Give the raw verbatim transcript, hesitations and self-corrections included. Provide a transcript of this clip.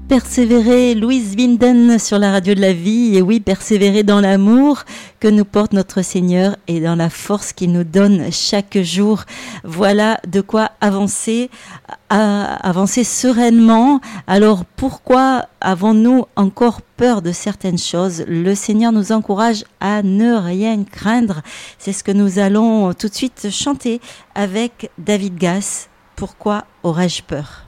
Persévérer, Louise Winden sur la radio de la vie. Et oui, persévérer dans l'amour que nous porte notre Seigneur et dans la force qu'il nous donne chaque jour. Voilà de quoi avancer, avancer sereinement. Alors pourquoi avons-nous encore peur de certaines choses? Le Seigneur nous encourage à ne rien craindre. C'est ce que nous allons tout de suite chanter avec David Gass. Pourquoi aurais-je peur?